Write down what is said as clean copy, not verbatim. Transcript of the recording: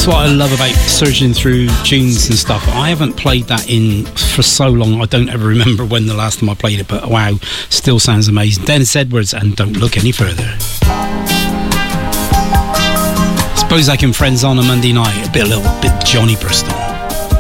That's what I love about searching through tunes and stuff. I haven't played that in for so long, I don't ever remember when the last time I played it, but wow, still sounds amazing. Dennis Edwards and Don't Look Any Further. Suppose I can Friends on a Monday night, a little bit Johnny Bristol.